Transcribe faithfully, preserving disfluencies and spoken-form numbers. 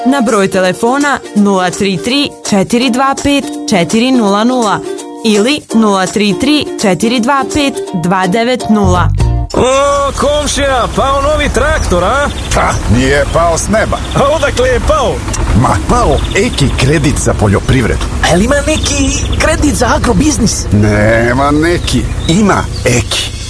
na broj telefona nula tri tri četiri dva pet četiri nula nula ili nula tri tri četiri dva pet dva devet nula. O, komšija, pao novi traktor, a? Pa, nije pao s neba. A odakle je pao? Ma, pao Eki kredit za poljoprivredu. A li ima neki kredit za agrobiznis? Nema neki, ima Eki.